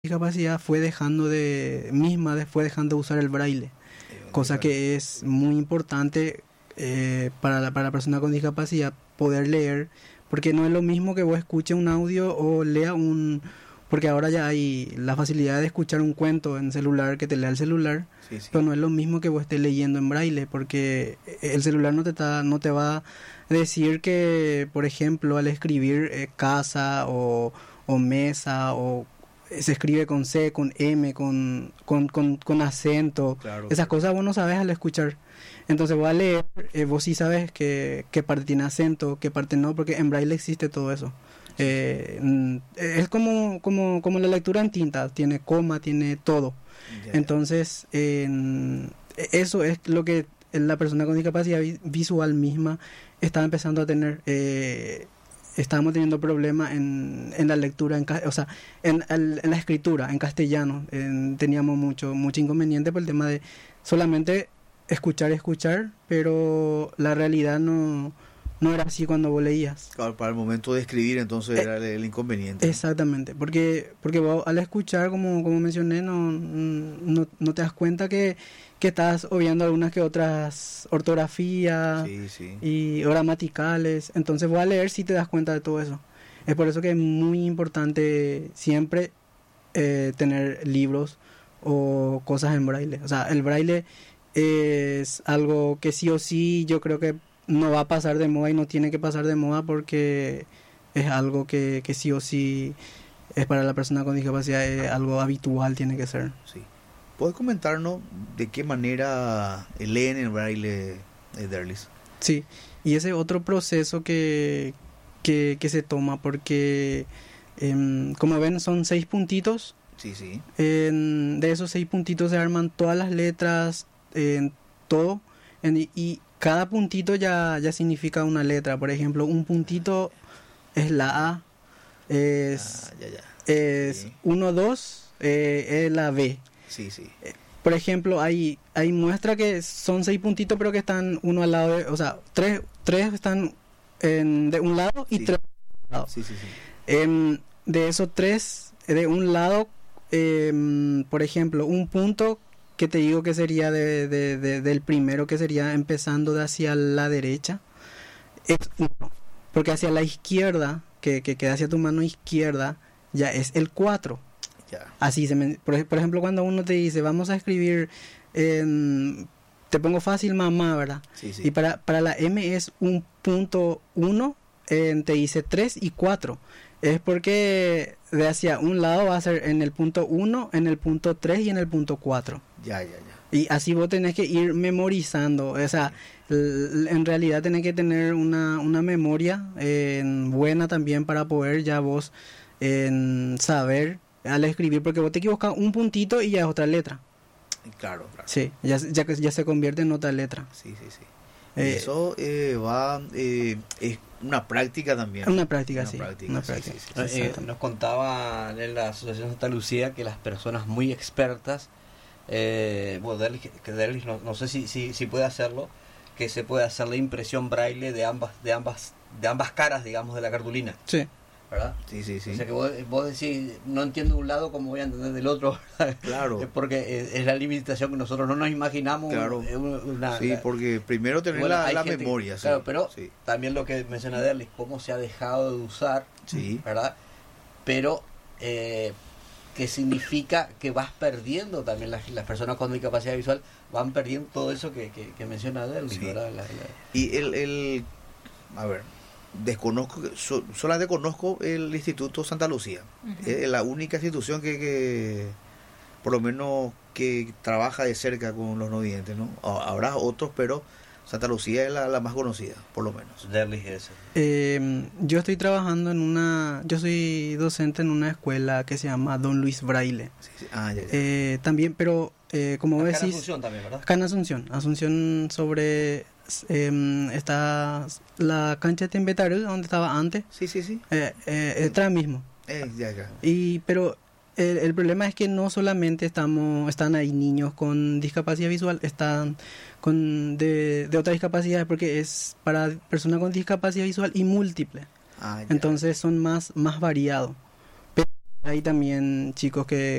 discapacidad fue dejando de usar el braille, cosa que es muy importante para la persona con discapacidad poder leer, porque no es lo mismo que vos escuches un audio o lea porque ahora ya hay la facilidad de escuchar un cuento en celular que te lea el celular, Sí, sí. pero no es lo mismo que vos estés leyendo en braille, porque el celular no te va a decir que, por ejemplo, al escribir casa o mesa o se escribe con C, con M, con acento. Claro, Esas claro. cosas vos no sabes al escuchar. Entonces vos al leer, vos sí sabes qué parte tiene acento, qué parte no, porque en braille existe todo eso. Es como la lectura en tinta, tiene coma, tiene todo. Ya, Entonces, eso es lo que la persona con discapacidad visual misma estaba empezando a tener. Estábamos teniendo problemas en la lectura, o sea, en la escritura, en castellano. Teníamos mucho inconveniente por el tema de solamente escuchar, pero la realidad no era así cuando vos leías. Claro, para el momento de escribir, entonces era el inconveniente. Exactamente, porque vos al escuchar, como mencioné, no te das cuenta que estás obviando algunas que otras ortografías Sí, sí. y gramaticales. Entonces vos al leer sí te das cuenta de todo eso. Es por eso que es muy importante siempre tener libros o cosas en braille. O sea, el braille es algo que sí o sí yo creo que no va a pasar de moda y no tiene que pasar de moda, porque es algo que sí o sí es para la persona con discapacidad, algo habitual tiene que ser. Sí. ¿Puedes comentarnos de qué manera leen el braille, Derlis? Sí, y ese otro proceso que se toma, porque como ven son 6 puntitos. Sí, sí. De esos 6 puntitos se arman todas las letras, todo, y cada puntito ya significa una letra. Por ejemplo, un puntito es la A, es Sí. 1, 2, es la B. Sí, sí. Por ejemplo, hay muestra que son 6 puntitos, pero que están uno al lado o sea, tres están de un lado y Sí. 3 de otro lado. Sí, sí, sí. De esos 3 de un lado, por ejemplo, un punto que te digo que sería del primero, que sería empezando de hacia la derecha, es 1, porque hacia la izquierda, que queda hacia tu mano izquierda, ya es el 4. Ya. Así por ejemplo, cuando uno te dice vamos a escribir, te pongo fácil mamá, ¿verdad? Sí, sí. Y para la M es 1.1, te dice 3 y 4. Es porque de hacia un lado va a ser en el punto 1, en el punto 3 y en el punto 4. Ya. Y así vos tenés que ir memorizando. O sea, en realidad tenés que tener una memoria buena también para poder ya vos saber al escribir, porque vos te equivocas un puntito y ya es otra letra. Claro. Sí, ya se convierte en otra letra. Sí. Y eso es una práctica también. Una práctica, sí. Práctica, sí. Exacto. Nos contaba en la Asociación Santa Lucía que las personas muy expertas, bueno, Derlis no sé si puede hacerlo, que se puede hacer la impresión braille de ambas caras, digamos, de la cartulina. Sí. ¿Verdad? Sí. O sea que vos decís, no entiendo de un lado como voy a entender del otro, ¿verdad? Claro. Porque es la limitación que nosotros no nos imaginamos. Claro. Sí, porque primero tener bueno, hay la gente, memoria. claro, Sí. pero Sí. también lo que menciona Derlis, cómo se ha dejado de usar, Sí. ¿verdad? Pero que significa que vas perdiendo también las personas con discapacidad visual van perdiendo todo eso que menciona Derlis, Sí. ¿verdad? Y a ver, solamente conozco el Instituto Santa Lucía. Es la única institución que por lo menos que trabaja de cerca con los no videntes, ¿no? Habrá otros, pero Santa Lucía es la más conocida, por lo menos. Derlis es ese. Yo estoy trabajando yo soy docente en una escuela que se llama Don Luis Braille. Sí. Ya. También, pero como vos Acá en decís, Asunción también, ¿verdad? acá en Asunción sobre está la cancha de Tembetaru, donde estaba antes, Sí. detrás mismo. Ya. Pero el problema es que no solamente están ahí niños con discapacidad visual, están de otras discapacidades, porque es para personas con discapacidad visual y múltiple. Ya. Entonces son más variados. Pero Hay también chicos